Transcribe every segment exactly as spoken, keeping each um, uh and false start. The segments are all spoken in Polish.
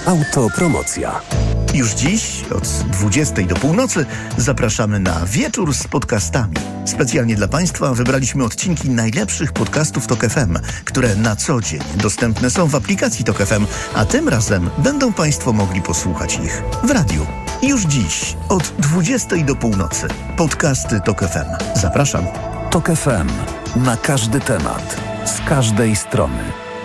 Autopromocja. Już dziś od dwudziestej do północy zapraszamy na wieczór z podcastami. Specjalnie dla Państwa wybraliśmy odcinki najlepszych podcastów Tok F M, które na co dzień dostępne są w aplikacji Tok F M, a tym razem będą Państwo mogli posłuchać ich w radiu. Już dziś od dwudziestej do północy. Podcasty Tok F M. Zapraszam. Tok F M. Na każdy temat. Z każdej strony.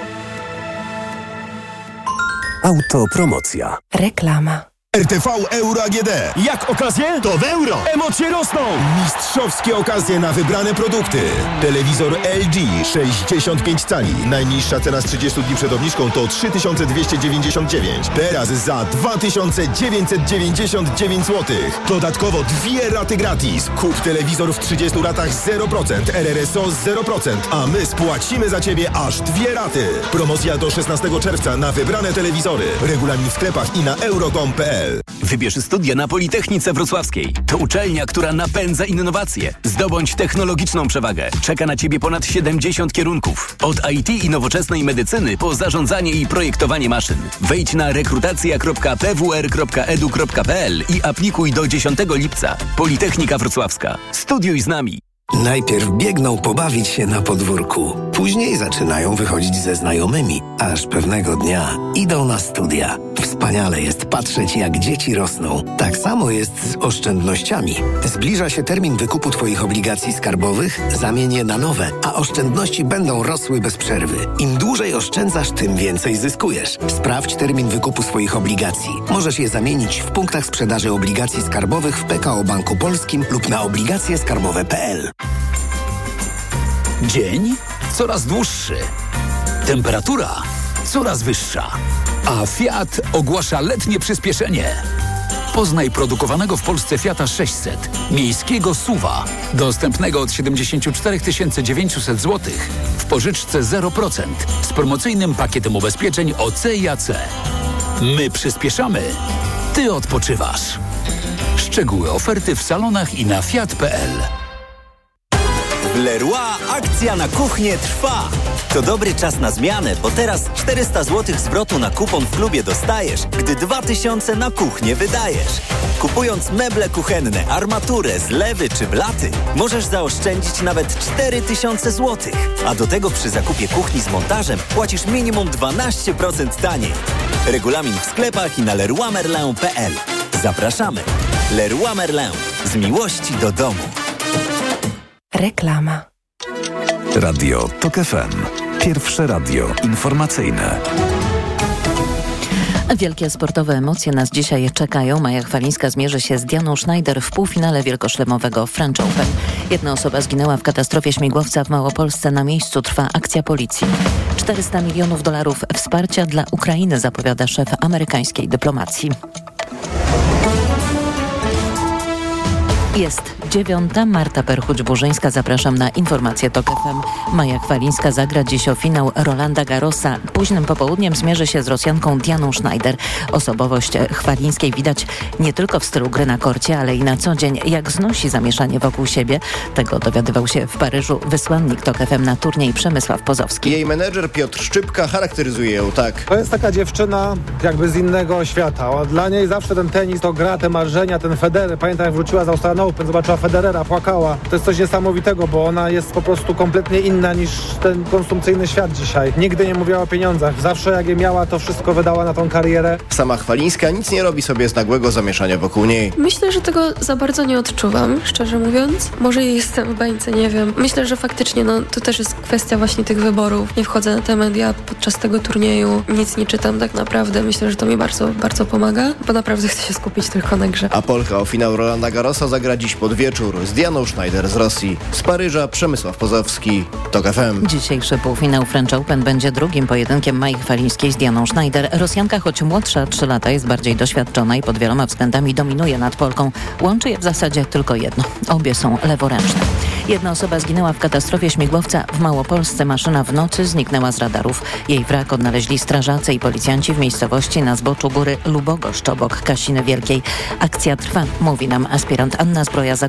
Autopromocja. Reklama. R T V Euro A G D. Jak okazje? To w euro. Emocje rosną. Mistrzowskie okazje na wybrane produkty. Telewizor L G sześćdziesiąt pięć cali. Najniższa cena z trzydziestu dni przed obniżką to trzy tysiące dwieście dziewięćdziesiąt dziewięć. Teraz za dwa tysiące dziewięćset dziewięćdziesiąt dziewięć złotych. Dodatkowo dwie raty gratis. Kup telewizor w trzydziestu ratach zero procent. R R S O zero procent. A my spłacimy za Ciebie aż dwie raty. Promocja do szesnastego czerwca na wybrane telewizory. Regulamin w sklepach i na euro kropka com kropka p l. Wybierz studia na Politechnice Wrocławskiej. To uczelnia, która napędza innowacje. Zdobądź technologiczną przewagę. Czeka na Ciebie ponad siedemdziesiąt kierunków. Od I T i nowoczesnej medycyny po zarządzanie i projektowanie maszyn. Wejdź na rekrutacja kropka p w r kropka e d u kropka p l i aplikuj do dziesiątego lipca. Politechnika Wrocławska. Studiuj z nami. Najpierw biegną pobawić się na podwórku. Później zaczynają wychodzić ze znajomymi, aż pewnego dnia idą na studia. Wspaniale jest patrzeć, jak dzieci rosną. Tak samo jest z oszczędnościami. Zbliża się termin wykupu Twoich obligacji skarbowych, zamień je na nowe, a oszczędności będą rosły bez przerwy. Im dłużej oszczędzasz, tym więcej zyskujesz. Sprawdź termin wykupu swoich obligacji. Możesz je zamienić w punktach sprzedaży obligacji skarbowych w P K O Banku Polskim lub na obligacje skarbowe kropka p l. Dzień coraz dłuższy. Temperatura coraz wyższa. A Fiat ogłasza letnie przyspieszenie. Poznaj produkowanego w Polsce Fiata sześćset, miejskiego SUV-a, dostępnego od siedemdziesiąt cztery tysiące dziewięćset złotych w pożyczce zero procent z promocyjnym pakietem ubezpieczeń O C i A C. My przyspieszamy, Ty odpoczywasz. Szczegóły oferty w salonach i na fiat kropka p l. W Leroy akcja na kuchnię trwa. To dobry czas na zmianę, bo teraz czterysta złotych zwrotu na kupon w klubie dostajesz, gdy dwa tysiące na kuchnię wydajesz. Kupując meble kuchenne, armaturę, zlewy czy blaty, możesz zaoszczędzić nawet cztery tysiące złotych. A do tego przy zakupie kuchni z montażem płacisz minimum dwanaście procent taniej. Regulamin w sklepach i na leroy merlin kropka p l. Zapraszamy. Leroy Merlin. Z miłości do domu. Reklama. Radio Tok F M. Pierwsze radio informacyjne. Wielkie sportowe emocje nas dzisiaj czekają. Maja Chwalińska zmierzy się z Dianą Schneider w półfinale wielkoszlemowego French Open. Jedna osoba zginęła w katastrofie śmigłowca w Małopolsce. Na miejscu trwa akcja policji. czterysta milionów dolarów wsparcia dla Ukrainy, zapowiada szef amerykańskiej dyplomacji. Jest dziewiąta. Marta Perchuć-Burzyńska. Zapraszam na informacje Tok F M. Maja Chwalińska zagra dziś o finał Rolanda Garrosa. Późnym popołudniem zmierzy się z Rosjanką Dianą Schneider. Osobowość Chwalińskiej widać nie tylko w stylu gry na korcie, ale i na co dzień, jak znosi zamieszanie wokół siebie. Tego dowiadywał się w Paryżu wysłannik Tok F M na turniej Przemysław Pozowski. Jej menedżer Piotr Szczypka charakteryzuje ją tak. To jest taka dziewczyna jakby z innego świata. A dla niej zawsze ten tenis to gra, te marzenia, ten Federer. Pamiętam, jak wróciła z Australian Open, zobaczyła Federera, płakała. To jest coś niesamowitego, bo ona jest po prostu kompletnie inna niż ten konsumpcyjny świat dzisiaj. Nigdy nie mówiła o pieniądzach. Zawsze jak je miała, to wszystko wydała na tą karierę. Sama Chwalińska nic nie robi sobie z nagłego zamieszania wokół niej. Myślę, że tego za bardzo nie odczuwam, szczerze mówiąc. Może jestem w bańce, nie wiem. Myślę, że faktycznie no, to też jest kwestia właśnie tych wyborów. Nie wchodzę na te media podczas tego turnieju. Nic nie czytam tak naprawdę. Myślę, że to mi bardzo, bardzo pomaga, bo naprawdę chcę się skupić tylko na grze. A Polka o finał Rolanda Garrosa zagra dziś pod wieczór z Dianą Schneider z Rosji. Z Paryża Przemysław Pozowski, Tok F M. Dzisiejszy półfinał French Open będzie drugim pojedynkiem Mai Chwalińskiej z Dianą Schneider. Rosjanka, choć młodsza o trzy lata, jest bardziej doświadczona i pod wieloma względami dominuje nad Polką. Łączy je w zasadzie tylko jedno. Obie są leworęczne. Jedna osoba zginęła w katastrofie śmigłowca w Małopolsce. Maszyna w nocy zniknęła z radarów. Jej wrak odnaleźli strażacy i policjanci w miejscowości na zboczu góry Lubogoszcz obok Kasiny Wielkiej. Akcja trwa, mówi nam aspirant Anna Zbroja-Zagórska.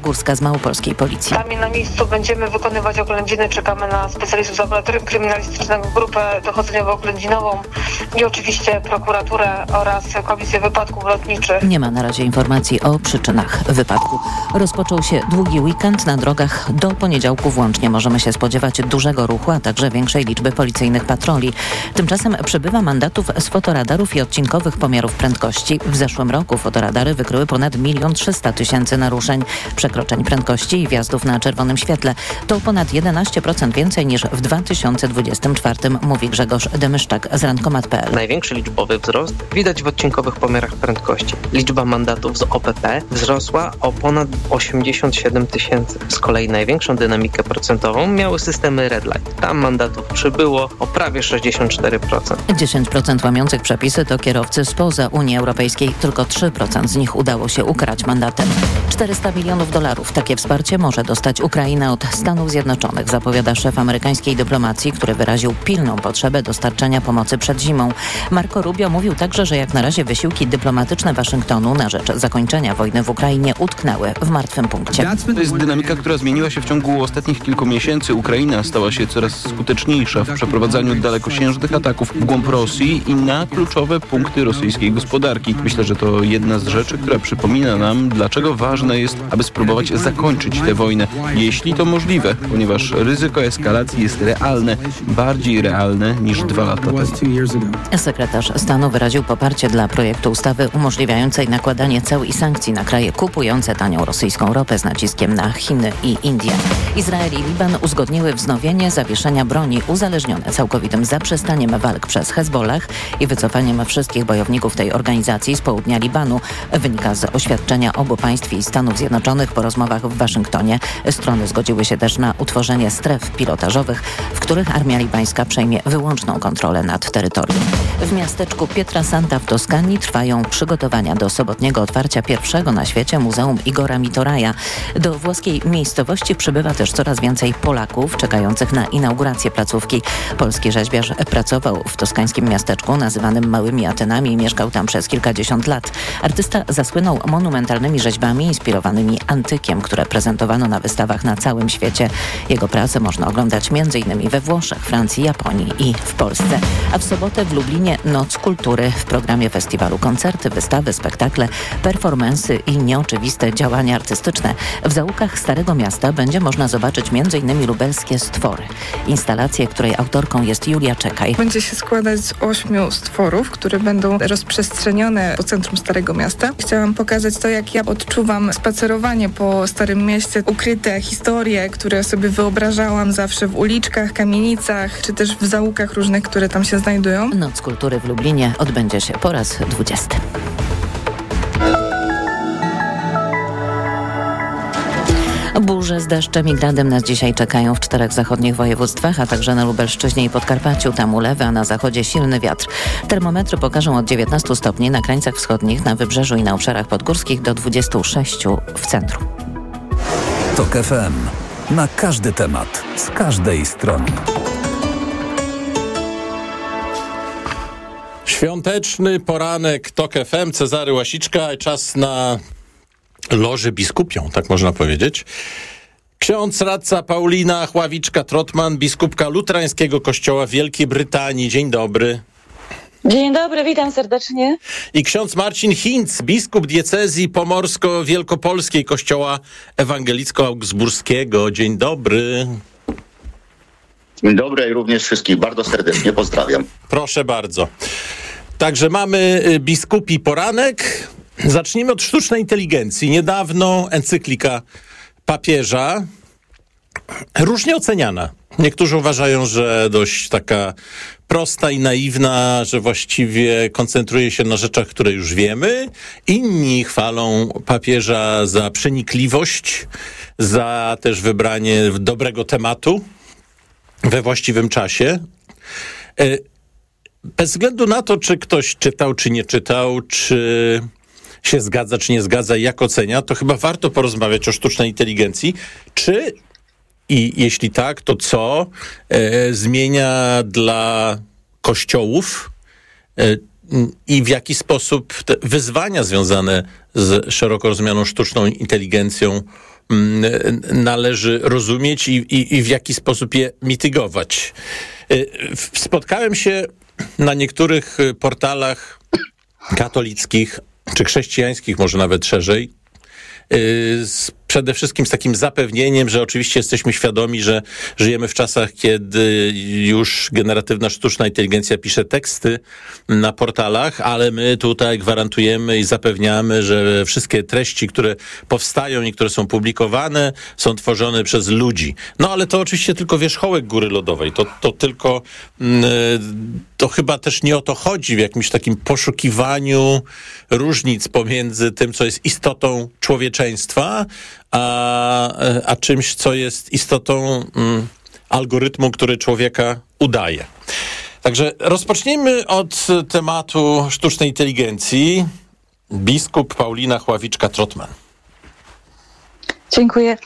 Górska z Małopolskiej Policji. Sami na miejscu będziemy wykonywać oględziny, czekamy na specjalistów z laboratorium kryminalistycznego, grupę dochodzeniowo-oględzinową i oczywiście prokuraturę oraz Komisję Wypadków Lotniczych. Nie ma na razie informacji o przyczynach wypadku. Rozpoczął się długi weekend. Na drogach do poniedziałku włącznie możemy się spodziewać dużego ruchu, a także większej liczby policyjnych patroli. Tymczasem przybywa mandatów z fotoradarów i odcinkowych pomiarów prędkości. W zeszłym roku fotoradary wykryły ponad milion trzysta tysięcy naruszeń, przekroczeń prędkości i wjazdów na czerwonym świetle. To ponad jedenaście procent więcej niż w dwa tysiące dwudziestym czwartym, mówi Grzegorz Demyszczak z rankomat kropka pe el. Największy liczbowy wzrost widać w odcinkowych pomiarach prędkości. Liczba mandatów z o pe pe wzrosła o ponad osiemdziesiąt siedem tysięcy. Z kolei największą dynamikę procentową miały systemy Red Light. Tam mandatów przybyło o prawie sześćdziesiąt cztery procent. dziesięć procent łamiących przepisy to kierowcy spoza Unii Europejskiej. Tylko trzy procent z nich udało się ukarać mandatem. czterysta milionów dolarów. Takie wsparcie może dostać Ukraina od Stanów Zjednoczonych, zapowiada szef amerykańskiej dyplomacji, który wyraził pilną potrzebę dostarczenia pomocy przed zimą. Marco Rubio mówił także, że jak na razie wysiłki dyplomatyczne Waszyngtonu na rzecz zakończenia wojny w Ukrainie utknęły w martwym punkcie. To jest dynamika, która zmieniła się w ciągu ostatnich kilku miesięcy. Ukraina stała się coraz skuteczniejsza w przeprowadzaniu dalekosiężnych ataków w głąb Rosji i na kluczowe punkty rosyjskiej gospodarki. Myślę, że to jedna z rzeczy, która przypomina nam, dlaczego ważne jest, aby spróbować zakończyć tę wojnę, jeśli to możliwe, ponieważ ryzyko eskalacji jest realne, bardziej realne niż dwa lata temu. Sekretarz stanu wyraził poparcie dla projektu ustawy umożliwiającej nakładanie ceł i sankcji na kraje kupujące tanią rosyjską ropę z naciskiem na Chiny i Indie. Izrael i Liban uzgodniły wznowienie zawieszenia broni uzależnione całkowitym zaprzestaniem walk przez Hezbollah i wycofaniem wszystkich bojowników tej organizacji z południa Libanu. Wynika z oświadczenia obu państw i Stanów Zjednoczonych po rozmowach w Waszyngtonie. Strony zgodziły się też na utworzenie stref pilotażowych, w których armia libańska przejmie wyłączną kontrolę nad terytorium. W miasteczku Pietrasanta w Toskanii trwają przygotowania do sobotniego otwarcia pierwszego na świecie Muzeum Igora Mitoraja. Do włoskiej miejscowości przybywa też coraz więcej Polaków czekających na inaugurację placówki. Polski rzeźbiarz pracował w toskańskim miasteczku nazywanym Małymi Atenami i mieszkał tam przez kilkadziesiąt lat. Artysta zasłynął monumentalnymi rzeźbami inspirowanymi antykiem, które prezentowano na wystawach na całym świecie. Jego pracę można oglądać między innymi we Włoszech, Francji, Japonii i w Polsce. A w sobotę w Lublinie Noc Kultury. W programie festiwalu koncerty, wystawy, spektakle, performansy i nieoczywiste działania artystyczne. W zaułkach Starego Miasta będzie można zobaczyć między innymi lubelskie stwory. Instalację, której autorką jest Julia Czekaj. Będzie się składać z ośmiu stworów, które będą rozprzestrzenione po centrum Starego Miasta. Chciałam pokazać to, jak ja odczuwam spacerowanie po Starym Mieście, ukryte historie, które sobie wyobrażałam zawsze w uliczkach, kamienicach, czy też w zaułkach różnych, które tam się znajdują. Noc Kultury w Lublinie odbędzie się po raz dwudziesty. Burze z deszczem i gradem nas dzisiaj czekają w czterech zachodnich województwach, a także na Lubelszczyźnie i Podkarpaciu. Tam ulewy, a na zachodzie silny wiatr. Termometry pokażą od dziewiętnastu stopni na krańcach wschodnich, na wybrzeżu i na obszarach podgórskich do dwudziestu sześciu w centrum. TOK F M. Na każdy temat, z każdej strony. Świąteczny poranek TOK F M, Cezary Łasiczka, czas na lożę biskupią, tak można powiedzieć. Ksiądz radca Paulina Chławiczka-Trotman, biskupka luterańskiego kościoła w Wielkiej Brytanii. Dzień dobry. Dzień dobry, witam serdecznie. I ksiądz Marcin Hinz, biskup diecezji pomorsko-wielkopolskiej kościoła ewangelicko-augsburskiego. Dzień dobry. Dzień dobry i również wszystkich bardzo serdecznie pozdrawiam. Proszę bardzo. Także mamy biskupi poranek. Zacznijmy od sztucznej inteligencji. Niedawno encyklika papieża, różnie oceniana. Niektórzy uważają, że dość taka prosta i naiwna, że właściwie koncentruje się na rzeczach, które już wiemy. Inni chwalą papieża za przenikliwość, za też wybranie dobrego tematu we właściwym czasie. Bez względu na to, czy ktoś czytał, czy nie czytał, czy się zgadza, czy nie zgadza, jak ocenia, to chyba warto porozmawiać o sztucznej inteligencji. Czy i jeśli tak, to co e, zmienia dla kościołów e, i w jaki sposób te wyzwania związane z szeroko rozumianą sztuczną inteligencją należy rozumieć i, i, i w jaki sposób je mitygować. Spotkałem się na niektórych portalach katolickich, czy chrześcijańskich, może nawet szerzej, z, przede wszystkim z takim zapewnieniem, że oczywiście jesteśmy świadomi, że żyjemy w czasach, kiedy już generatywna sztuczna inteligencja pisze teksty na portalach, ale my tutaj gwarantujemy i zapewniamy, że wszystkie treści, które powstają i które są publikowane, są tworzone przez ludzi. No ale to oczywiście tylko wierzchołek góry lodowej. To, to tylko to chyba też nie o to chodzi w jakimś takim poszukiwaniu różnic pomiędzy tym, co jest istotą człowieczeństwa, a, a czymś, co jest istotą mm, algorytmu, który człowieka udaje. Także rozpocznijmy od tematu sztucznej inteligencji. Biskup Paulina Chławiczka-Trotman. Dziękuję.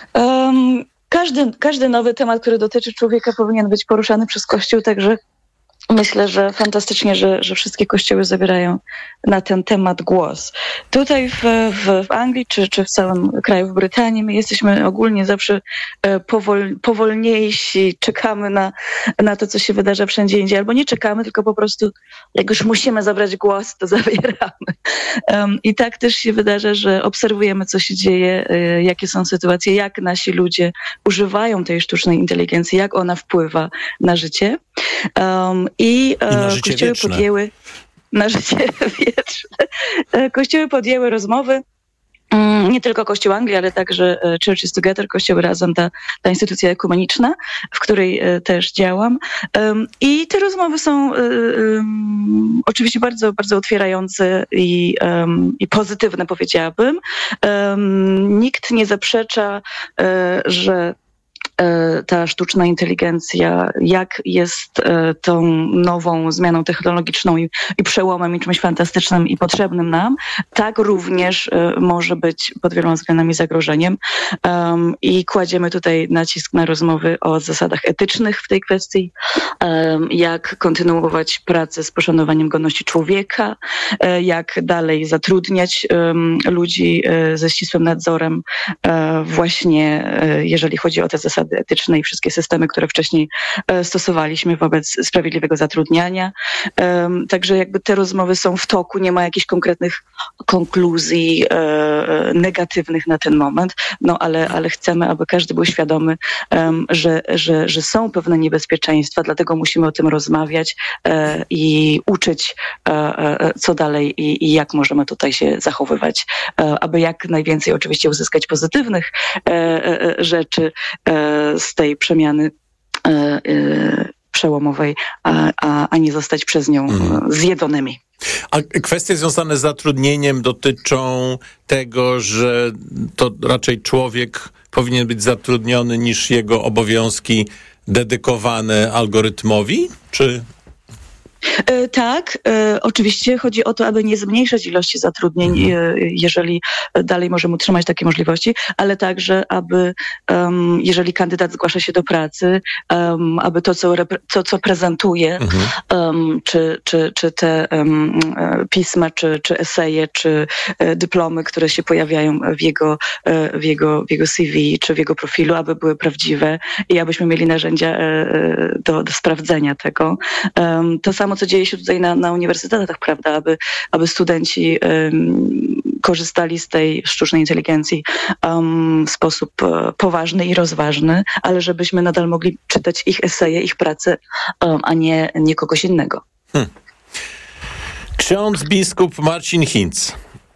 Um, każdy, każdy nowy temat, który dotyczy człowieka, powinien być poruszany przez Kościół, także myślę, że fantastycznie, że, że wszystkie kościoły zabierają na ten temat głos. Tutaj w, w, w Anglii czy, czy w całym kraju, w Brytanii, my jesteśmy ogólnie zawsze powol, powolniejsi, czekamy na, na to, co się wydarza wszędzie indziej, albo nie czekamy, tylko po prostu jak już musimy zabrać głos, to zabieramy. Um, I tak też się wydarza, że obserwujemy, co się dzieje, y, jakie są sytuacje, jak nasi ludzie używają tej sztucznej inteligencji, jak ona wpływa na życie. Um, I, I na życie kościoły wieczne. podjęły na życie wieczne. Kościoły podjęły rozmowy. Nie tylko Kościół Anglii, ale także Churches Together, Kościoły Razem, ta, ta instytucja ekumeniczna, w której też działam. I te rozmowy są um, oczywiście bardzo, bardzo otwierające i, um, i pozytywne, powiedziałabym. Um, nikt nie zaprzecza, że ta sztuczna inteligencja, jak jest tą nową zmianą technologiczną i, i przełomem i czymś fantastycznym i potrzebnym nam, tak również może być pod wieloma względami zagrożeniem. Um, I kładziemy tutaj nacisk na rozmowy o zasadach etycznych w tej kwestii, um, jak kontynuować pracę z poszanowaniem godności człowieka, jak dalej zatrudniać um, ludzi ze ścisłym nadzorem, um, właśnie jeżeli chodzi o te zasady etyczne i wszystkie systemy, które wcześniej e, stosowaliśmy wobec sprawiedliwego zatrudniania. E, także jakby te rozmowy są w toku, nie ma jakichś konkretnych konkluzji e, negatywnych na ten moment, no ale, ale chcemy, aby każdy był świadomy, e, że, że, że są pewne niebezpieczeństwa, dlatego musimy o tym rozmawiać e, i uczyć, e, e, co dalej i, i jak możemy tutaj się zachowywać, e, aby jak najwięcej oczywiście uzyskać pozytywnych e, e, rzeczy e, z tej przemiany e, e, przełomowej, a, a, a nie zostać przez nią mm. zjedzonymi. A kwestie związane z zatrudnieniem dotyczą tego, że to raczej człowiek powinien być zatrudniony niż jego obowiązki dedykowane algorytmowi, czy... E, tak, e, oczywiście chodzi o to, aby nie zmniejszać ilości zatrudnień, e, jeżeli dalej możemy utrzymać takie możliwości, ale także, aby um, jeżeli kandydat zgłasza się do pracy, um, aby to, co, repre- to, co prezentuje, mhm. um, czy, czy, czy te um, pisma, czy, czy eseje, czy e, dyplomy, które się pojawiają w jego, e, w, jego, w jego C V, czy w jego profilu, aby były prawdziwe i abyśmy mieli narzędzia e, do, do sprawdzenia tego. Um, to samo, co dzieje się tutaj na, na uniwersytetach, prawda, aby, aby studenci um, korzystali z tej sztucznej inteligencji um, w sposób uh, poważny i rozważny, ale żebyśmy nadal mogli czytać ich eseje, ich prace, um, a nie, nie kogoś innego. Hmm. Ksiądz biskup Marcin Hinz.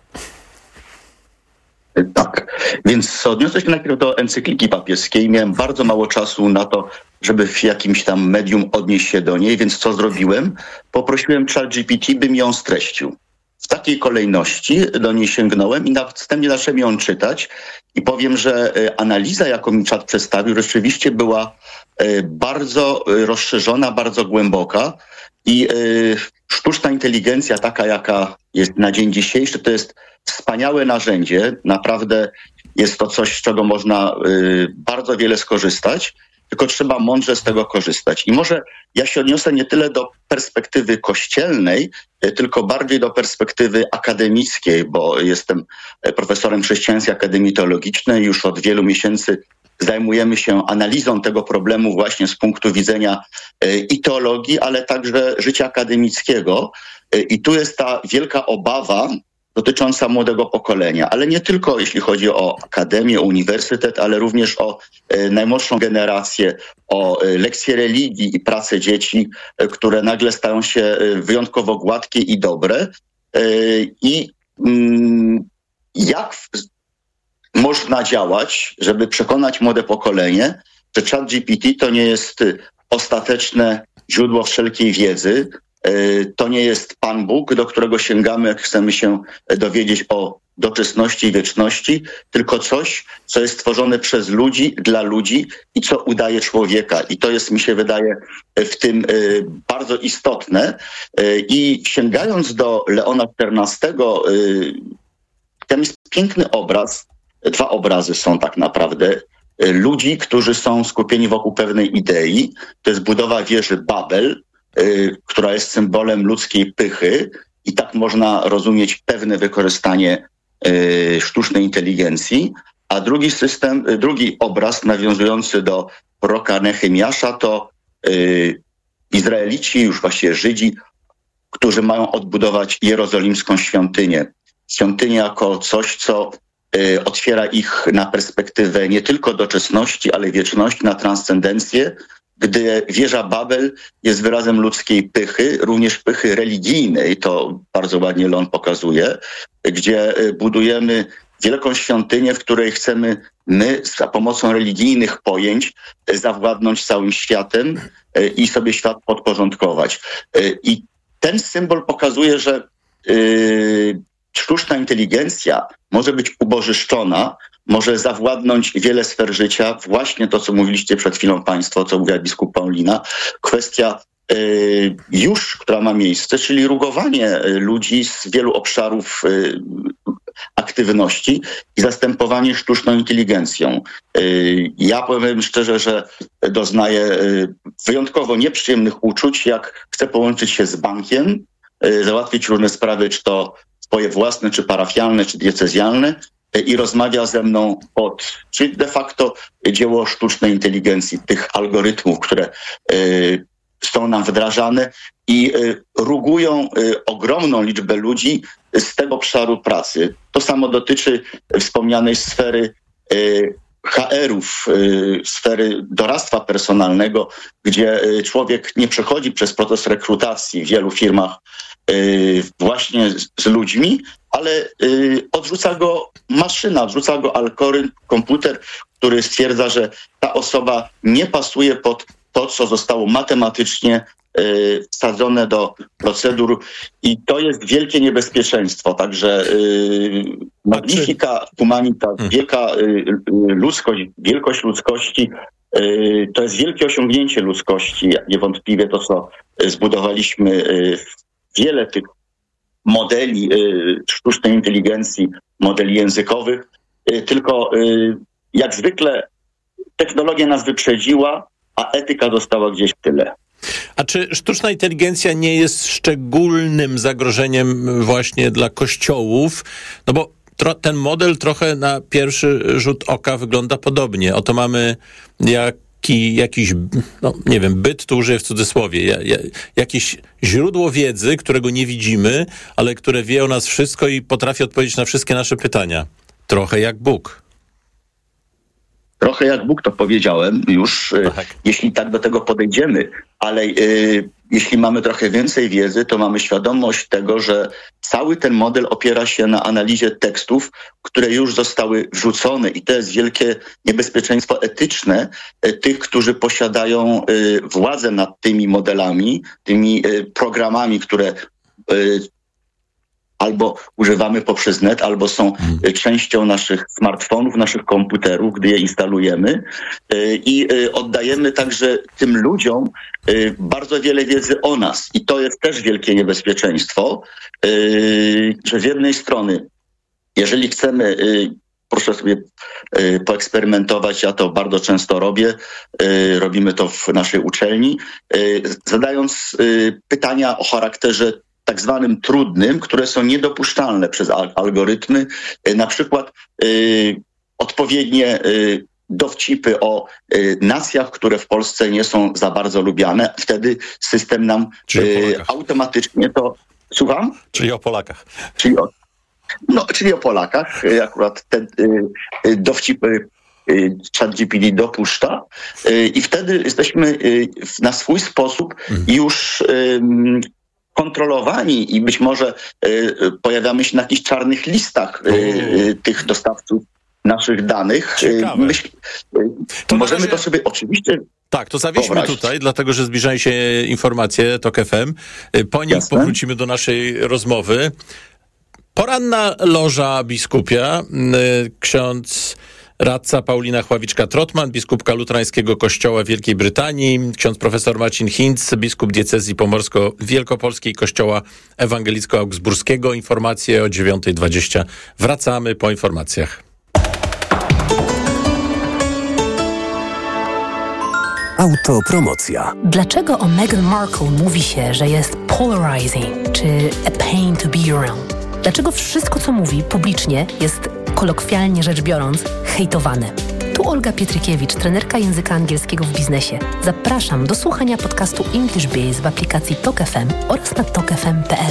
Tak, więc odniosę się najpierw do encykliki papieskiej. Miałem bardzo mało czasu na to, żeby w jakimś tam medium odnieść się do niej, więc co zrobiłem? Poprosiłem ChatGPT, by mi ją streścił. W takiej kolejności do niej sięgnąłem i następnie zacząłem ją czytać i powiem, że analiza, jaką mi czat przedstawił, rzeczywiście była bardzo rozszerzona, bardzo głęboka i sztuczna inteligencja, taka jaka jest na dzień dzisiejszy, to jest wspaniałe narzędzie. Naprawdę jest to coś, z czego można bardzo wiele skorzystać, tylko trzeba mądrze z tego korzystać. I może ja się odniosę nie tyle do perspektywy kościelnej, tylko bardziej do perspektywy akademickiej, bo jestem profesorem chrześcijaństwa akademii teologicznej. Już od wielu miesięcy zajmujemy się analizą tego problemu właśnie z punktu widzenia i teologii, ale także życia akademickiego. I tu jest ta wielka obawa dotycząca młodego pokolenia, ale nie tylko jeśli chodzi o akademię, o uniwersytet, ale również o e, najmłodszą generację, o e, lekcje religii i pracę dzieci, e, które nagle stają się e, wyjątkowo gładkie i dobre. E, I mm, jak w, można działać, żeby przekonać młode pokolenie, że ChatGPT to nie jest ostateczne źródło wszelkiej wiedzy, to nie jest Pan Bóg, do którego sięgamy, jak chcemy się dowiedzieć o doczesności i wieczności, tylko coś, co jest stworzone przez ludzi, dla ludzi i co udaje człowieka. I to jest, mi się wydaje, w tym bardzo istotne. I sięgając do Leona czternastego, tam jest piękny obraz, dwa obrazy są tak naprawdę, ludzi, którzy są skupieni wokół pewnej idei. To jest budowa wieży Babel, która jest symbolem ludzkiej pychy i tak można rozumieć pewne wykorzystanie y, sztucznej inteligencji. A drugi system, drugi obraz nawiązujący do proroka Nehemiasza to y, Izraelici, już właściwie Żydzi, którzy mają odbudować jerozolimską świątynię. Świątynię jako coś, co y, otwiera ich na perspektywę nie tylko doczesności, ale wieczności, na transcendencję, gdy wieża Babel jest wyrazem ludzkiej pychy, również pychy religijnej, to bardzo ładnie Leon pokazuje, gdzie budujemy wielką świątynię, w której chcemy my za pomocą religijnych pojęć zawładnąć całym światem i sobie świat podporządkować. I ten symbol pokazuje, że yy, sztuczna inteligencja może być ubożyszczona, może zawładnąć wiele sfer życia. Właśnie to, co mówiliście przed chwilą państwo, co mówiła biskup Paulina, kwestia y, już, która ma miejsce, czyli rugowanie ludzi z wielu obszarów y, aktywności i zastępowanie sztuczną inteligencją. Y, ja powiem szczerze, że doznaję y, wyjątkowo nieprzyjemnych uczuć, jak chcę połączyć się z bankiem, y, załatwić różne sprawy, czy to swoje własne, czy parafialne, czy diecezjalne, i rozmawia ze mną bot, czyli de facto dzieło sztucznej inteligencji, tych algorytmów, które y, są nam wdrażane i y, rugują y, ogromną liczbę ludzi z tego obszaru pracy. To samo dotyczy wspomnianej sfery y, H R-ów, y, sfery doradztwa personalnego, gdzie y, człowiek nie przechodzi przez proces rekrutacji w wielu firmach y, właśnie z, z ludźmi, ale y, odrzuca go maszyna, odrzuca go algorytm, komputer, który stwierdza, że ta osoba nie pasuje pod to, co zostało matematycznie y, wsadzone do procedur i to jest wielkie niebezpieczeństwo. Także y, magnifica humanita, wielka y, y, ludzkość, wielkość ludzkości, y, to jest wielkie osiągnięcie ludzkości. Niewątpliwie to, co zbudowaliśmy, y, wiele tych modeli y, sztucznej inteligencji, modeli językowych, y, tylko y, jak zwykle technologia nas wyprzedziła, a etyka została gdzieś w tyle. A czy sztuczna inteligencja nie jest szczególnym zagrożeniem właśnie dla kościołów? No bo tro, ten model trochę na pierwszy rzut oka wygląda podobnie. Oto mamy jak Ki, jakiś, no nie wiem, byt, tu użyję w cudzysłowie, ja, ja, jakieś źródło wiedzy, którego nie widzimy, ale które wie o nas wszystko i potrafi odpowiedzieć na wszystkie nasze pytania. Trochę jak Bóg. Trochę jak Bóg, to powiedziałem już, tak. Jeśli tak do tego podejdziemy, ale y, jeśli mamy trochę więcej wiedzy, to mamy świadomość tego, że cały ten model opiera się na analizie tekstów, które już zostały wrzucone i to jest wielkie niebezpieczeństwo etyczne y, tych, którzy posiadają y, władzę nad tymi modelami, tymi y, programami, które y, albo używamy poprzez net, albo są hmm. częścią naszych smartfonów, naszych komputerów, gdy je instalujemy i oddajemy także tym ludziom bardzo wiele wiedzy o nas. I to jest też wielkie niebezpieczeństwo, że z jednej strony, jeżeli chcemy, proszę sobie poeksperymentować, ja to bardzo często robię, robimy to w naszej uczelni, zadając pytania o charakterze tak zwanym trudnym, które są niedopuszczalne przez al- algorytmy, y, na przykład y, odpowiednie y, dowcipy o y, nacjach, które w Polsce nie są za bardzo lubiane. Wtedy system nam y, automatycznie to... Słucham? Czyli o Polakach. Czyli o, no, czyli o Polakach. Y, Akurat te y, y, dowcipy y, ChatGPT dopuszcza y, i wtedy jesteśmy y, na swój sposób mhm. już y, kontrolowani i być może y, y, pojawiamy się na jakichś czarnych listach y, y, tych dostawców naszych danych. Ciekawe. Myśl, To możemy razie... to sobie oczywiście... Tak, to zawieźmy wyobrazić. tutaj, dlatego że zbliżają się informacje TOK F M. Po nich Jasne. powrócimy do naszej rozmowy. Poranna loża biskupia, ksiądz radca Paulina Chławiczka-Trotman, biskupka Luterańskiego Kościoła Wielkiej Brytanii, ksiądz profesor Marcin Hinz, biskup diecezji pomorsko-wielkopolskiej Kościoła Ewangelicko-Augsburskiego. Informacje o dziewiąta dwadzieścia. Wracamy po informacjach. Autopromocja. Dlaczego o Meghan Markle mówi się, że jest polarizing, czy a pain to be around? Dlaczego wszystko, co mówi publicznie, jest, kolokwialnie rzecz biorąc, hejtowane? Tu Olga Pietrykiewicz, trenerka języka angielskiego w biznesie. Zapraszam do słuchania podcastu English Biz w aplikacji TOK F M oraz na tok f m kropka p l.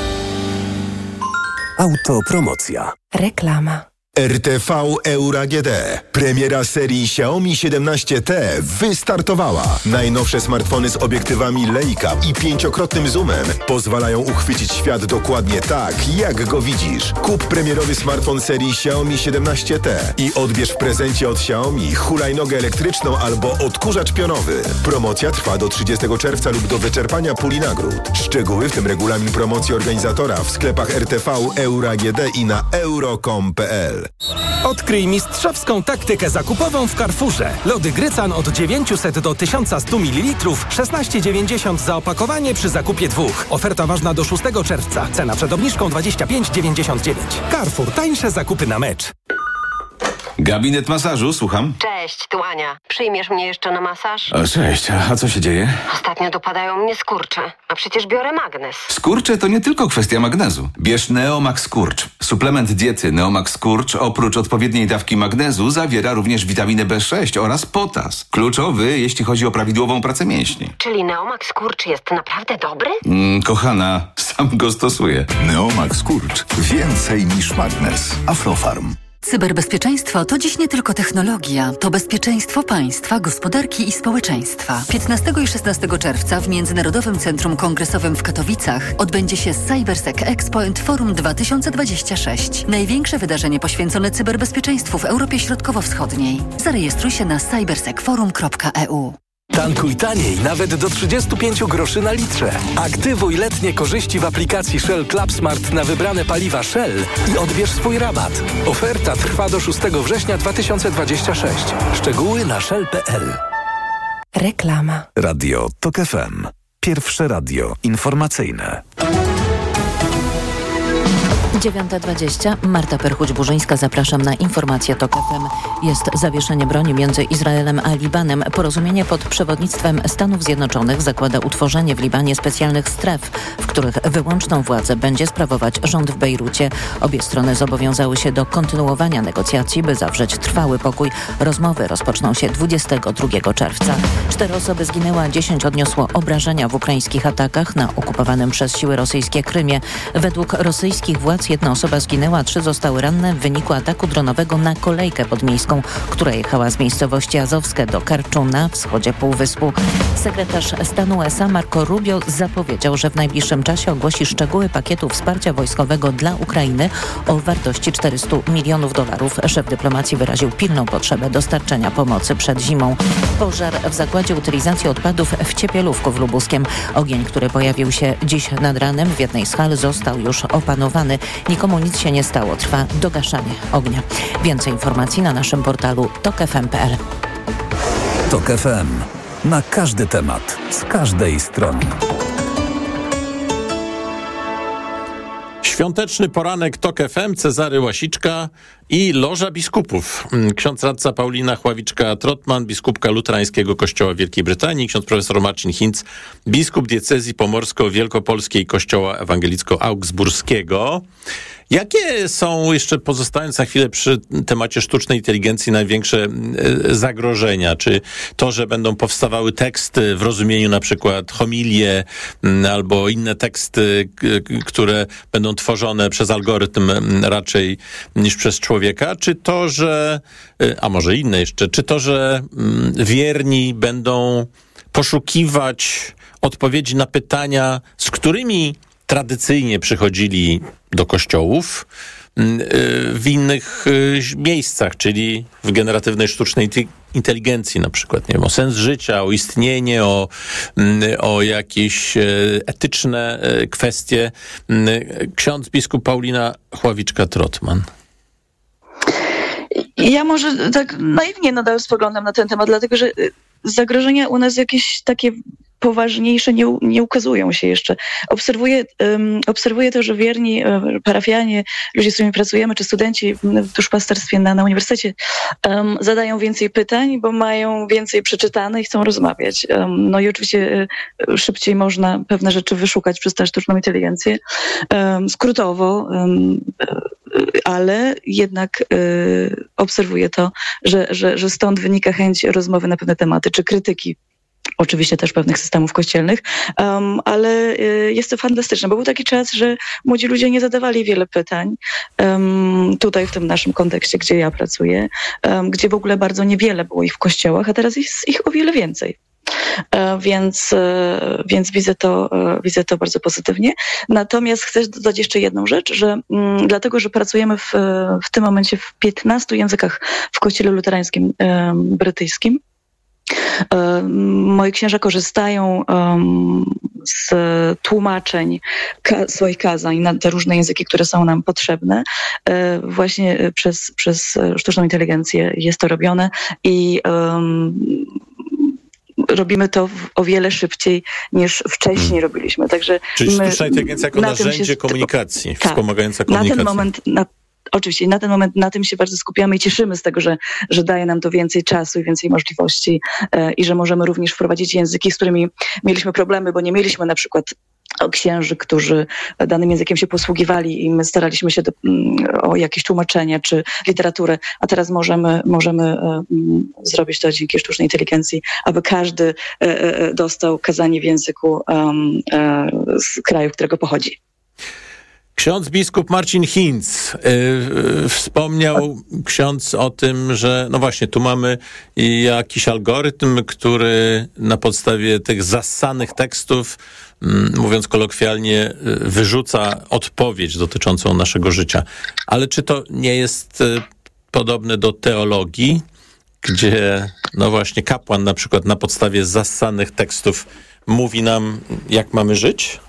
Autopromocja. Reklama. R T V Euro A G D. Premiera serii Xiaomi siedemnaście T wystartowała. Najnowsze smartfony z obiektywami Leica i pięciokrotnym zoomem pozwalają uchwycić świat dokładnie tak, jak go widzisz. Kup premierowy smartfon serii Xiaomi siedemnaście T i odbierz w prezencie od Xiaomi hulajnogę elektryczną albo odkurzacz pionowy. Promocja trwa do trzydziestego czerwca lub do wyczerpania puli nagród. Szczegóły, w tym regulamin promocji organizatora, w sklepach R T V Euro A G D i na euro kropka com kropka p l. Odkryj mistrzowską taktykę zakupową w Carrefourze. Lody Grycan od dziewięćset do tysiąc sto mililitrów, szesnaście dziewięćdziesiąt za opakowanie przy zakupie dwóch. Oferta ważna do szóstego czerwca. Cena przed obniżką dwadzieścia pięć dziewięćdziesiąt dziewięć. Carrefour. Tańsze zakupy na mecz. Gabinet masażu, słucham. Cześć, tu Ania. Przyjmiesz mnie jeszcze na masaż? O, cześć, a co się dzieje? Ostatnio dopadają mnie skurcze, a przecież biorę magnes. Skurcze to nie tylko kwestia magnezu. Bierz Neomax Skurcz. Suplement diety Neomax Skurcz oprócz odpowiedniej dawki magnezu zawiera również witaminę B sześć oraz potas. Kluczowy, jeśli chodzi o prawidłową pracę mięśni. Czyli Neomax Skurcz jest naprawdę dobry? Mm, kochana, sam go stosuję. Neomax Skurcz. Więcej niż magnes. Aflofarm. Cyberbezpieczeństwo to dziś nie tylko technologia, to bezpieczeństwo państwa, gospodarki i społeczeństwa. piętnastego i szesnastego czerwca w Międzynarodowym Centrum Kongresowym w Katowicach odbędzie się CyberSec Expo and Forum dwa tysiące dwadzieścia sześć. Największe wydarzenie poświęcone cyberbezpieczeństwu w Europie Środkowo-Wschodniej. Zarejestruj się na cybersec forum kropka e u. Tankuj taniej, nawet do trzydzieści pięć groszy na litrze. Aktywuj letnie korzyści w aplikacji Shell Club Smart na wybrane paliwa Shell i odbierz swój rabat. Oferta trwa do szóstego września dwa tysiące dwudziestego szóstego. Szczegóły na shell kropka p l. Reklama. Radio TOK F M. Pierwsze radio informacyjne. dziewiąta dwadzieścia. Marta Perchuć-Burzyńska, zapraszam na informacje TOK F M. Jest zawieszenie broni między Izraelem a Libanem. Porozumienie pod przewodnictwem Stanów Zjednoczonych zakłada utworzenie w Libanie specjalnych stref, w których wyłączną władzę będzie sprawować rząd w Bejrucie. Obie strony zobowiązały się do kontynuowania negocjacji, by zawrzeć trwały pokój. Rozmowy rozpoczną się dwudziestego drugiego czerwca. Cztery osoby zginęły, a dziesięć odniosło obrażenia w ukraińskich atakach na okupowanym przez siły rosyjskie Krymie. Według rosyjskich władz jedna osoba zginęła, trzy zostały ranne w wyniku ataku dronowego na kolejkę podmiejską, która jechała z miejscowości Azowskie do Karczu na wschodzie półwyspu. Sekretarz stanu U S A Marco Rubio zapowiedział, że w najbliższym czasie ogłosi szczegóły pakietu wsparcia wojskowego dla Ukrainy o wartości czterysta milionów dolarów. Szef dyplomacji wyraził pilną potrzebę dostarczenia pomocy przed zimą. Pożar w zakładzie utylizacji odpadów w Ciepielówku w Lubuskiem. Ogień, który pojawił się dziś nad ranem w jednej z hal, został już opanowany. Nikomu nic się nie stało. Trwa dogaszanie ognia. Więcej informacji na naszym portalu tok f m kropka p l. TOK F M. Na każdy temat, z każdej strony. Świąteczny poranek TOK F M, Cezary Łasiczka i Loża Biskupów. Ksiądz radca Paulina Chławiczka-Trotman, biskupka luterańskiego Kościoła Wielkiej Brytanii, ksiądz profesor Marcin Hinz, biskup diecezji pomorsko-wielkopolskiej Kościoła Ewangelicko-Augsburskiego. Jakie są, jeszcze pozostając na chwilę przy temacie sztucznej inteligencji, największe zagrożenia? Czy to, że będą powstawały teksty w rozumieniu na przykład homilie albo inne teksty, które będą tworzone przez algorytm raczej niż przez człowieka? Czy to, że, a może inne jeszcze, czy to, że wierni będą poszukiwać odpowiedzi na pytania, z którymi tradycyjnie przychodzili do kościołów w innych miejscach, czyli w generatywnej sztucznej inteligencji na przykład, nie wiem, o sens życia, o istnienie, o, o jakieś etyczne kwestie. Ksiądz biskup Paulina Chławiczka-Trotman. Ja może tak naiwnie nadal spoglądam na ten temat, dlatego że zagrożenia u nas jakieś takie poważniejsze nie, nie ukazują się jeszcze. Obserwuję, um, obserwuję to, że wierni um, parafianie, ludzie, z którymi pracujemy, czy studenci w duszpasterstwie na, na uniwersytecie um, zadają więcej pytań, bo mają więcej przeczytane i chcą rozmawiać. Um, no i oczywiście um, szybciej można pewne rzeczy wyszukać przez tę sztuczną inteligencję. Um, skrótowo, um, ale jednak um, obserwuję to, że, że, że stąd wynika chęć rozmowy na pewne tematy, czy krytyki oczywiście też pewnych systemów kościelnych, um, ale y, jest to fantastyczne, bo był taki czas, że młodzi ludzie nie zadawali wiele pytań um, tutaj w tym naszym kontekście, gdzie ja pracuję, um, gdzie w ogóle bardzo niewiele było ich w kościołach, a teraz jest ich o wiele więcej. E, więc, e, więc widzę to, e, widzę to bardzo pozytywnie. Natomiast chcę dodać jeszcze jedną rzecz, że m, dlatego, że pracujemy w, w tym momencie w piętnastu językach w Kościele Luterańskim e, Brytyjskim. Moi księża korzystają um, z tłumaczeń ka- swoich kazań na te różne języki, które są nam potrzebne. E, właśnie przez, przez sztuczną inteligencję jest to robione i um, robimy to w, o wiele szybciej niż wcześniej hmm. robiliśmy. Także Czyli sztuczna inteligencja jako narzędzie się, komunikacji, tak, wspomagająca komunikację. Na ten moment... Na, Oczywiście na ten moment na tym się bardzo skupiamy i cieszymy z tego, że, że daje nam to więcej czasu i więcej możliwości e, i że możemy również wprowadzić języki, z którymi mieliśmy problemy, bo nie mieliśmy na przykład księży, którzy danym językiem się posługiwali i my staraliśmy się do, o jakieś tłumaczenie czy literaturę, a teraz możemy, możemy e, zrobić to dzięki sztucznej inteligencji, aby każdy e, e, dostał kazanie w języku e, e, z kraju, którego pochodzi. Ksiądz biskup Marcin Hinz, yy, wspomniał ksiądz o tym, że no właśnie, tu mamy jakiś algorytm, który na podstawie tych zassanych tekstów, yy, mówiąc kolokwialnie, yy, wyrzuca odpowiedź dotyczącą naszego życia. Ale czy to nie jest yy, podobne do teologii, gdzie no właśnie kapłan na przykład na podstawie zassanych tekstów mówi nam, jak mamy żyć?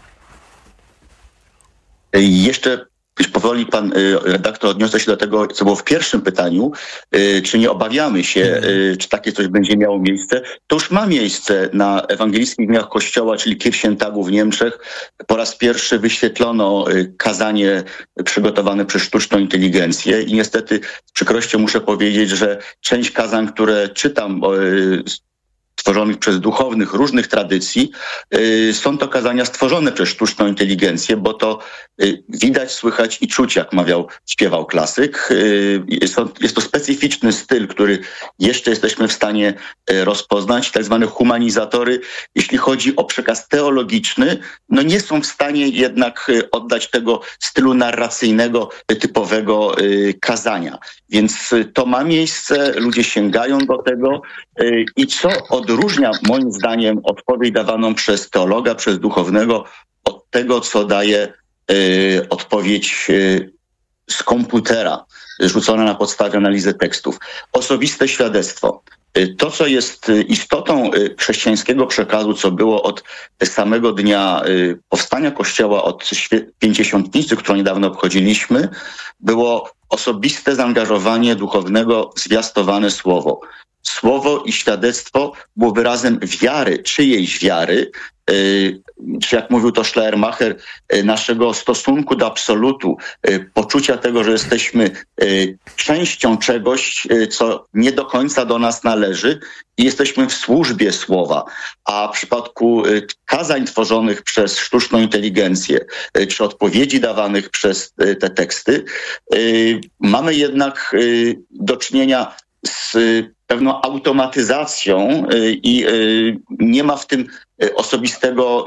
Jeszcze powoli pan redaktor odniosę się do tego, co było w pierwszym pytaniu, czy nie obawiamy się, czy takie coś będzie miało miejsce. To już ma miejsce na ewangelickich dniach Kościoła, czyli Kirchentagu w Niemczech. Po raz pierwszy wyświetlono kazanie przygotowane przez sztuczną inteligencję i niestety z przykrością muszę powiedzieć, że część kazań, które czytam, stworzonych przez duchownych różnych tradycji, yy, są to kazania stworzone przez sztuczną inteligencję, bo to yy, widać, słychać i czuć, jak mawiał, śpiewał klasyk. Yy, jest, to, jest to specyficzny styl, który jeszcze jesteśmy w stanie yy, rozpoznać. Tak zwane humanizatory, jeśli chodzi o przekaz teologiczny, no nie są w stanie jednak yy, oddać tego stylu narracyjnego, yy, typowego yy, kazania. Więc yy, to ma miejsce, ludzie sięgają do tego yy, i co od odróżnia moim zdaniem odpowiedź dawaną przez teologa, przez duchownego od tego, co daje y, odpowiedź y, z komputera, rzucona na podstawie analizy tekstów. Osobiste świadectwo. Y, to, co jest y, istotą y, chrześcijańskiego przekazu, co było od samego dnia y, powstania Kościoła, od świe- pięćdziesiątnicy, którą niedawno obchodziliśmy, było osobiste zaangażowanie duchownego w zwiastowane słowo. słowo i świadectwo było wyrazem wiary, czyjejś wiary, czy jak mówił to Schleiermacher, naszego stosunku do absolutu, poczucia tego, że jesteśmy częścią czegoś, co nie do końca do nas należy i jesteśmy w służbie słowa. A w przypadku kazań tworzonych przez sztuczną inteligencję, czy odpowiedzi dawanych przez te teksty, mamy jednak do czynienia z pewną automatyzacją i nie ma w tym osobistego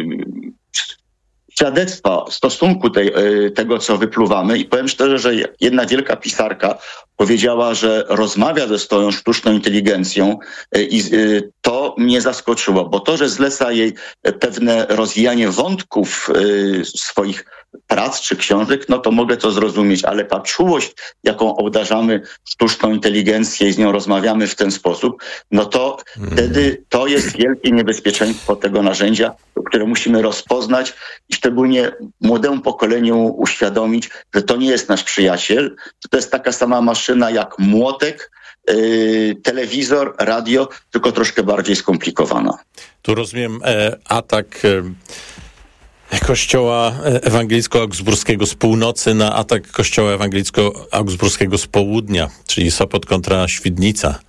świadectwa stosunku tej, tego, co wypluwamy. I powiem szczerze, że jedna wielka pisarka powiedziała, że rozmawia ze swoją sztuczną inteligencją i to mnie zaskoczyło, bo to, że zleca jej pewne rozwijanie wątków swoich prac czy książek, no to mogę to zrozumieć, ale ta czułość, jaką obdarzamy sztuczną inteligencję i z nią rozmawiamy w ten sposób, no to hmm. wtedy to jest wielkie niebezpieczeństwo tego narzędzia, które musimy rozpoznać i szczególnie młodemu pokoleniu uświadomić, że to nie jest nasz przyjaciel, że to jest taka sama maszyna jak młotek, yy, telewizor, radio, tylko troszkę bardziej skomplikowana. Tu rozumiem e, atak e, Kościoła Ewangelicko-Augsburskiego z północy na atak Kościoła Ewangelicko-Augsburskiego z południa, czyli Sopot kontra Świdnica.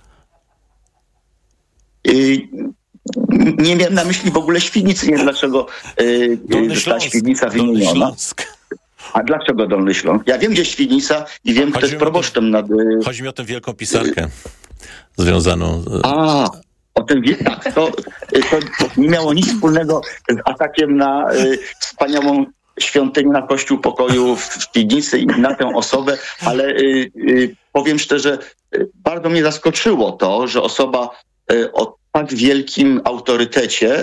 Yy, nie miałem na myśli w ogóle Świdnicy, nie wiem dlaczego yy, ta Świdnica wymieniona. A dlaczego Dolny Śląsk? Ja wiem, gdzie Świdnica i wiem, kto jest proboszczem nad... Chodzi mi o tę wielką pisarkę związaną... Z... A, o tym tak, to, to nie miało nic wspólnego z atakiem na y, wspaniałą świątynię, na Kościół Pokoju w Świdnicy i na tę osobę, ale y, y, powiem szczerze, y, bardzo mnie zaskoczyło to, że osoba y, o tak wielkim autorytecie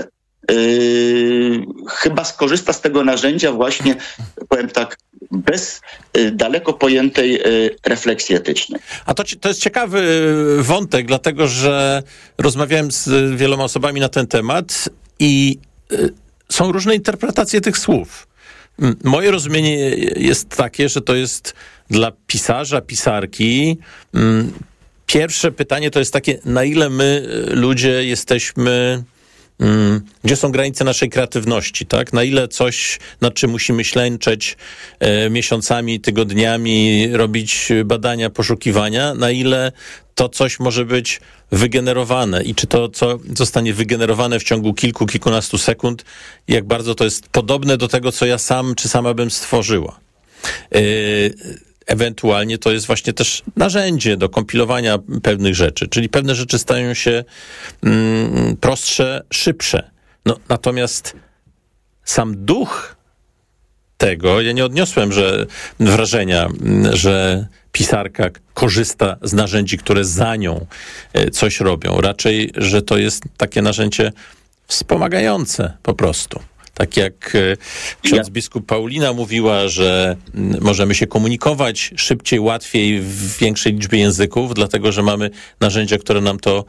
Yy, chyba skorzysta z tego narzędzia właśnie, powiem tak, bez y, daleko pojętej y, refleksji etycznej. A to, to jest ciekawy wątek, dlatego że rozmawiałem z wieloma osobami na ten temat i y, są różne interpretacje tych słów. Moje rozumienie jest takie, że to jest dla pisarza, pisarki. Y, pierwsze pytanie to jest takie, na ile my ludzie jesteśmy... Hmm. Gdzie są granice naszej kreatywności, tak? Na ile coś, nad czym musimy ślęczeć e, miesiącami, tygodniami, robić badania, poszukiwania, na ile to coś może być wygenerowane i czy to, co zostanie wygenerowane w ciągu kilku, kilkunastu sekund, jak bardzo to jest podobne do tego, co ja sam czy sama bym stworzyła. E, Ewentualnie to jest właśnie też narzędzie do kompilowania pewnych rzeczy, czyli pewne rzeczy stają się mm, prostsze, szybsze. No, natomiast sam duch tego, ja nie odniosłem że wrażenia, że pisarka korzysta z narzędzi, które za nią coś robią. Raczej, że to jest takie narzędzie wspomagające po prostu. Tak jak ksiądz biskup Paulina mówiła, że możemy się komunikować szybciej, łatwiej w większej liczbie języków, dlatego że mamy narzędzia, które nam to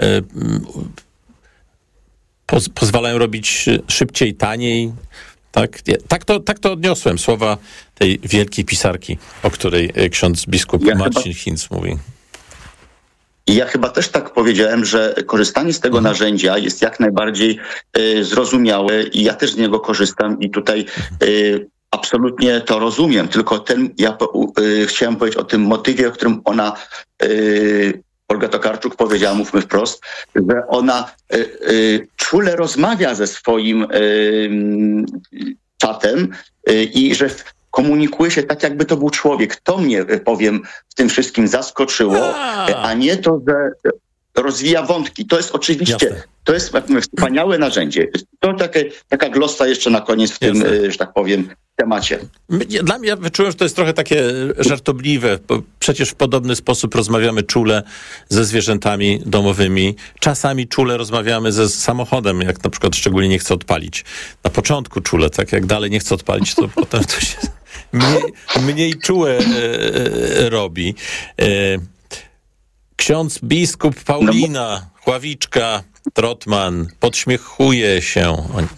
poz- pozwalają robić szybciej, taniej. Tak, tak, to, tak to odniosłem, słowa tej wielkiej pisarki, o której ksiądz biskup ja Marcin chyba... Hinz mówi. I ja chyba też tak powiedziałem, że korzystanie z tego mhm. narzędzia jest jak najbardziej y, zrozumiałe i ja też z niego korzystam i tutaj y, absolutnie to rozumiem. Tylko ten, ja y, chciałem powiedzieć o tym motywie, o którym ona, y, Olga Tokarczuk powiedziała, mówmy wprost, że ona y, y, czule rozmawia ze swoim y, czatem y, i że komunikuje się tak, jakby to był człowiek. To mnie, powiem, w tym wszystkim zaskoczyło, a, a nie to, że rozwija wątki. To jest oczywiście, Jasne. to jest wspaniałe narzędzie. To takie, taka glosa jeszcze na koniec w tym, Jasne. że tak powiem, temacie. Dla mnie, ja wyczułem, że to jest trochę takie żartobliwe, bo przecież w podobny sposób rozmawiamy czule ze zwierzętami domowymi. Czasami czule rozmawiamy ze samochodem, jak na przykład szczególnie nie chce odpalić. Na początku czule, tak jak dalej nie chce odpalić, to potem to się mniej, mniej czule e, robi. E, ksiądz biskup Paulina, Chławiczka, Trotman, podśmiechuje się.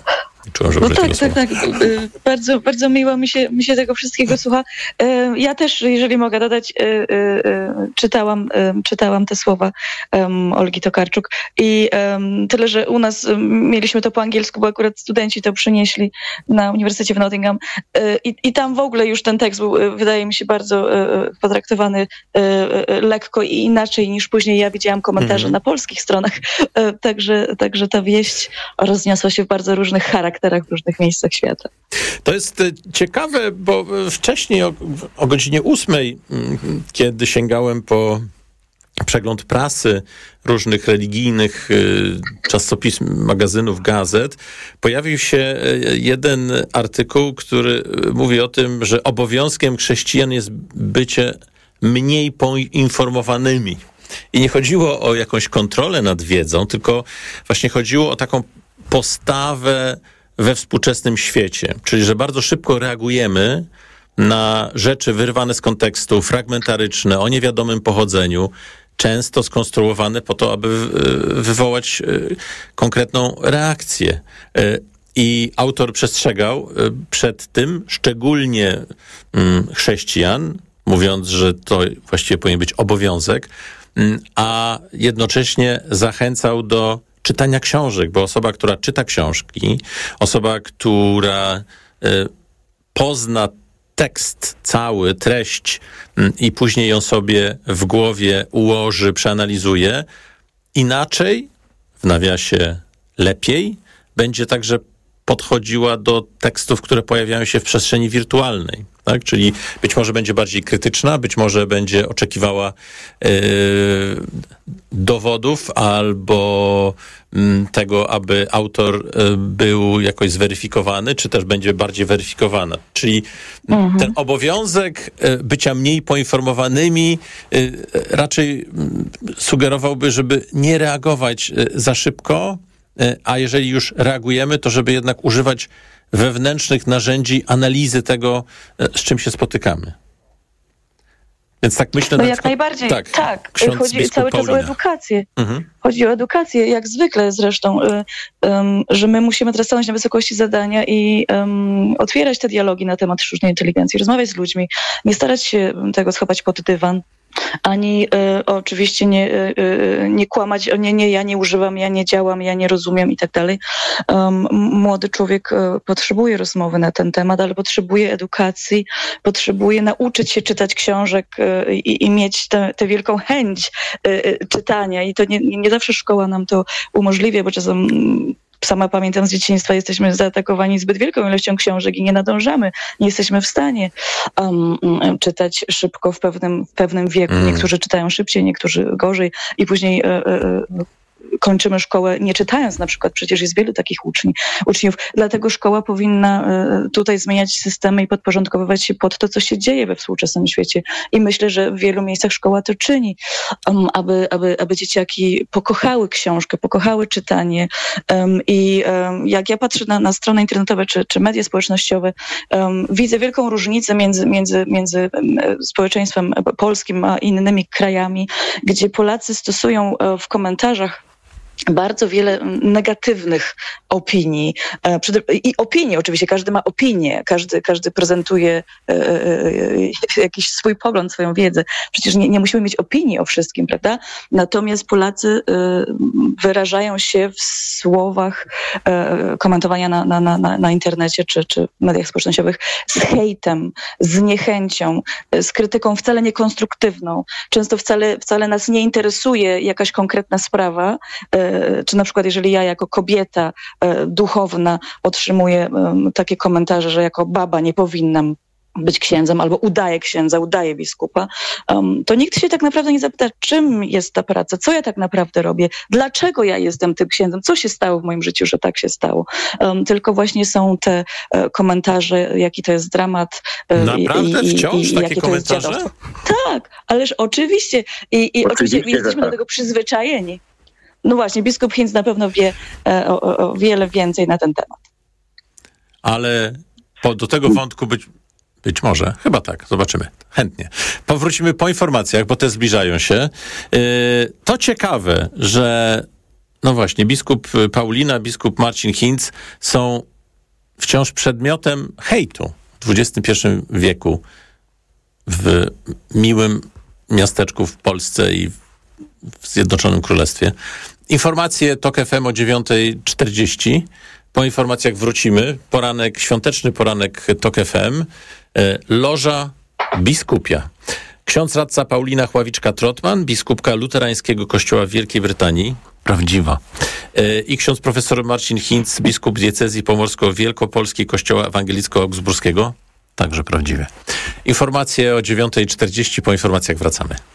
Czułem, że no użyć tak, tego tak, słowa. tak. Y, Bardzo, bardzo miło mi się, mi się tego wszystkiego słucha. Y, Ja też, jeżeli mogę dodać, y, y, y, czytałam, y, czytałam te słowa um, Olgi Tokarczuk i um, tyle, że u nas um, mieliśmy to po angielsku, bo akurat studenci to przynieśli na Uniwersytecie w Nottingham y, i, i tam w ogóle już ten tekst był, y, wydaje mi się, bardzo y, potraktowany y, y, lekko i inaczej niż później ja widziałam komentarze Mhm. na polskich stronach. Y, Także, także ta wieść rozniosła się w bardzo różnych charakterach w różnych miejscach świata. To jest e, ciekawe, bo e, wcześniej o, o godzinie ósmej, m, kiedy sięgałem po przegląd prasy różnych religijnych e, czasopism, magazynów, gazet, pojawił się e, jeden artykuł, który e, mówi o tym, że obowiązkiem chrześcijan jest bycie mniej poinformowanymi. I nie chodziło o jakąś kontrolę nad wiedzą, tylko właśnie chodziło o taką postawę we współczesnym świecie. Czyli, że bardzo szybko reagujemy na rzeczy wyrwane z kontekstu, fragmentaryczne, o niewiadomym pochodzeniu, często skonstruowane po to, aby y, wywołać y, konkretną reakcję. Y, I autor przestrzegał y, przed tym, szczególnie y, chrześcijan, mówiąc, że to właściwie powinien być obowiązek, y, a jednocześnie zachęcał do czytania książek, bo osoba, która czyta książki, osoba, która y, pozna tekst cały, treść y, i później ją sobie w głowie ułoży, przeanalizuje, inaczej, w nawiasie lepiej, będzie także podchodziła do tekstów, które pojawiają się w przestrzeni wirtualnej. Tak? Czyli być może będzie bardziej krytyczna, być może będzie oczekiwała yy, dowodów albo yy, tego, aby autor yy, był jakoś zweryfikowany, czy też będzie bardziej weryfikowana. Czyli mhm. ten obowiązek yy, bycia mniej poinformowanymi yy, raczej yy, sugerowałby, żeby nie reagować yy, za szybko, yy, a jeżeli już reagujemy, to żeby jednak używać wewnętrznych narzędzi analizy tego, z czym się spotykamy. Więc tak myślę... No na jak przykład, najbardziej, tak. tak. ksiądz Chodzi biskup cały czas Paulina. o edukację. Mhm. Chodzi o edukację, jak zwykle zresztą, y, y, że my musimy teraz stanąć na wysokości zadania i y, otwierać te dialogi na temat sztucznej inteligencji, rozmawiać z ludźmi, nie starać się tego schować pod dywan, ani y, oczywiście nie, y, y, nie kłamać, o nie, nie, ja nie używam, ja nie działam, ja nie rozumiem i tak dalej. Um, młody człowiek y, potrzebuje rozmowy na ten temat, ale potrzebuje edukacji, potrzebuje nauczyć się czytać książek y, i, i mieć tę wielką chęć y, y, czytania i to nie, nie zawsze szkoła nam to umożliwia, bo czasem sama pamiętam z dzieciństwa, jesteśmy zaatakowani zbyt wielką ilością książek i nie nadążamy. Nie jesteśmy w stanie um, czytać szybko w pewnym, w pewnym wieku. Mm. Niektórzy czytają szybciej, niektórzy gorzej i później e, e, kończymy szkołę nie czytając na przykład. Przecież jest wielu takich uczni, uczniów. Dlatego szkoła powinna e, tutaj zmieniać systemy i podporządkowywać się pod to, co się dzieje we współczesnym świecie. I myślę, że w wielu miejscach szkoła to czyni, um, aby, aby, aby dzieciaki pokochały książkę, pokochały czytanie. Um, I um, jak ja patrzę na, na strony internetowe czy, czy media społecznościowe, um, widzę wielką różnicę między, między, między um, społeczeństwem polskim a innymi krajami, gdzie Polacy stosują um, w komentarzach bardzo wiele negatywnych opinii. I opinie oczywiście, każdy ma opinię, każdy, każdy prezentuje jakiś swój pogląd, swoją wiedzę. Przecież nie, nie musimy mieć opinii o wszystkim, prawda? Natomiast Polacy wyrażają się w słowach komentowania na, na, na, na internecie czy, czy w mediach społecznościowych z hejtem, z niechęcią, z krytyką wcale niekonstruktywną. Często wcale, wcale nas nie interesuje jakaś konkretna sprawa, czy na przykład jeżeli ja jako kobieta duchowna otrzymuję takie komentarze, że jako baba nie powinnam być księdzem albo udaję księdza, udaję biskupa, to nikt się tak naprawdę nie zapyta, czym jest ta praca, co ja tak naprawdę robię, dlaczego ja jestem tym księdzem, co się stało w moim życiu, że tak się stało. Tylko właśnie są te komentarze, jaki to jest dramat. Naprawdę? I, Wciąż i, i takie jakie komentarze? To jest tak, ależ oczywiście. I, i oczywiście, oczywiście jesteśmy tak do tego przyzwyczajeni. No właśnie, biskup Hinz na pewno wie e, o, o wiele więcej na ten temat. Ale po, do tego wątku być, być może, chyba tak, zobaczymy, chętnie. Powrócimy po informacjach, bo te zbliżają się. Yy, to ciekawe, że no właśnie, biskup Paulina, biskup Marcin Hinz są wciąż przedmiotem hejtu w dwudziestym pierwszym wieku w miłym miasteczku w Polsce i w Zjednoczonym Królestwie. Informacje Tok F M o dziewiąta czterdzieści. Po informacjach wrócimy. Poranek, świąteczny poranek Tok F M. Loża biskupia. Ksiądz radca Paulina Chławiczka-Trotman, biskupka luterańskiego kościoła w Wielkiej Brytanii. Prawdziwa. I ksiądz profesor Marcin Hinz, biskup diecezji pomorsko-wielkopolskiej kościoła ewangelicko-augsburskiego. Także prawdziwe. Informacje o dziewiąta czterdzieści. Po informacjach wracamy.